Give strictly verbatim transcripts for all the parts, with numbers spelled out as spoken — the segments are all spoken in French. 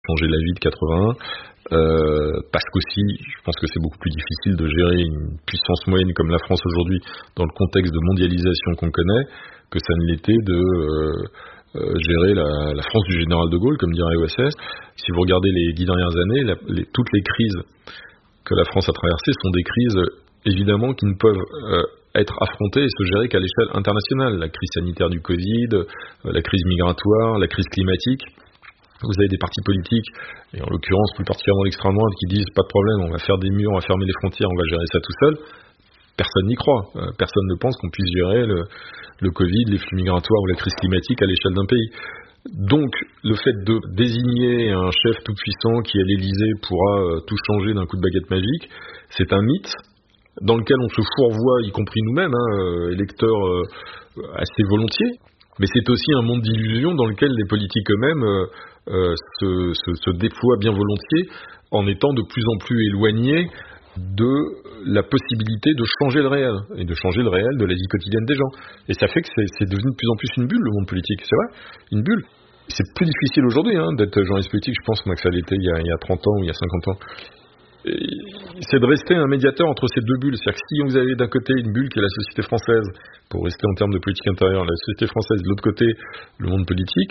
changer la vie de quatre-vingt-un. Euh, parce qu'aussi, je pense que c'est beaucoup plus difficile de gérer une puissance moyenne comme la France aujourd'hui dans le contexte de mondialisation qu'on connaît que ça ne l'était de euh, euh, gérer la, la France du général de Gaulle, comme dirait O S S. Si vous regardez les dix dernières années, la, les, toutes les crises que la France a traversées sont des crises évidemment qui ne peuvent euh, être affrontées et se gérer qu'à l'échelle internationale. La crise sanitaire du Covid, euh, la crise migratoire, la crise climatique. Vous avez des partis politiques, et en l'occurrence plus particulièrement l'extrême droite, qui disent pas de problème, on va faire des murs, on va fermer les frontières, on va gérer ça tout seul. Personne n'y croit. Euh, personne ne pense qu'on puisse gérer le, le Covid, les flux migratoires ou la crise climatique à l'échelle d'un pays. Donc, le fait de désigner un chef tout-puissant qui à l'Élysée pourra euh, tout changer d'un coup de baguette magique, c'est un mythe dans lequel on se fourvoie, y compris nous-mêmes, hein, euh, électeurs euh, assez volontiers. Mais c'est aussi un monde d'illusions dans lequel les politiques eux-mêmes euh, euh, se, se, se déploient bien volontiers en étant de plus en plus éloignés de la possibilité de changer le réel, et de changer le réel de la vie quotidienne des gens. Et ça fait que c'est, c'est devenu de plus en plus une bulle, le monde politique, c'est vrai, une bulle. C'est plus difficile aujourd'hui hein, d'être journaliste politique, je pense moi que ça l'était il y, a, il y a trente ans ou il y a cinquante ans. Et c'est de rester un médiateur entre ces deux bulles. C'est-à-dire que si vous avez d'un côté une bulle qui est la société française, pour rester en termes de politique intérieure, la société française, de l'autre côté, le monde politique,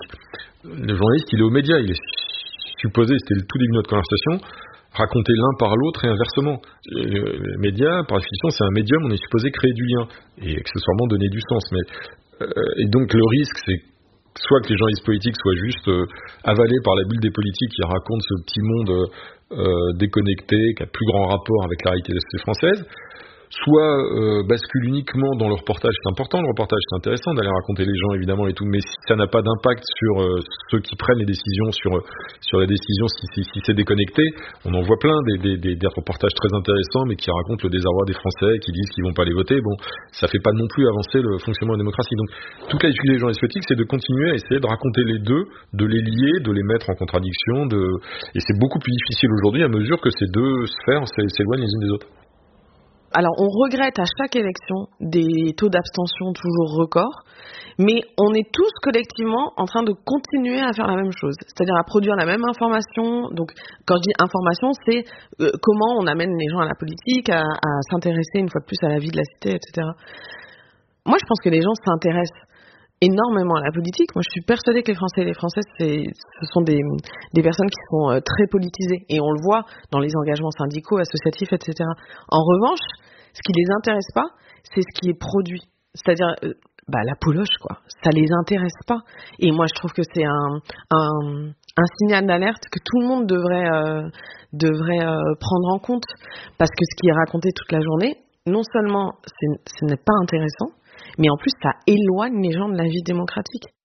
le journaliste, il est aux médias, il est supposé, c'était le tout début de notre conversation, raconter l'un par l'autre et inversement. Les médias, par définition, c'est un médium, on est supposé créer du lien, et accessoirement donner du sens. Mais, euh, et donc le risque, c'est soit que les journalistes politiques soient juste euh, avalés par la bulle des politiques qui racontent ce petit monde euh, Euh, déconnectés, qui a plus grand rapport avec la réalité de la société française, soit euh, basculent uniquement dans le reportage. C'est important le reportage, c'est intéressant d'aller raconter les gens évidemment et tout, mais si ça n'a pas d'impact sur euh, ceux qui prennent les décisions, sur euh, sur les décisions, si, si, si c'est déconnecté, on en voit plein des, des, des, des reportages très intéressants, mais qui racontent le désarroi des Français, qui disent qu'ils vont pas les voter. Bon, ça fait pas non plus avancer le fonctionnement de la démocratie. Donc, toute la difficulté des journalistes politiques, c'est de continuer à essayer de raconter les deux, de les lier, de les mettre en contradiction, de... et c'est beaucoup plus difficile aujourd'hui à mesure que ces deux sphères s'éloignent les unes des autres. Alors, on regrette à chaque élection des taux d'abstention toujours records, mais on est tous collectivement en train de continuer à faire la même chose, c'est-à-dire à produire la même information. Donc, quand je dis information, c'est euh, comment on amène les gens à la politique, à, à s'intéresser une fois de plus à la vie de la cité, et cetera. Moi, je pense que les gens s'intéressent énormément à la politique. Moi, je suis persuadée que les Français et les Françaises, c'est, ce sont des, des personnes qui sont euh, très politisées. Et on le voit dans les engagements syndicaux, associatifs, et cetera. En revanche, ce qui les intéresse pas, c'est ce qui est produit. C'est-à-dire, euh, bah, la poloche, quoi. Ça les intéresse pas. Et moi, je trouve que c'est un, un, un signal d'alerte que tout le monde devrait, euh, devrait euh, prendre en compte. Parce que ce qui est raconté toute la journée, non seulement c'est, ce n'est pas intéressant, mais en plus, ça éloigne les gens de la vie démocratique.